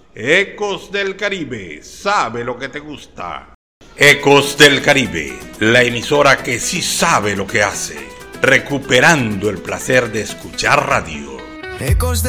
Ecos del Caribe, sabe lo que te gusta. Ecos del Caribe, la emisora que sí sabe lo que hace, recuperando el placer de escuchar radio. Ecos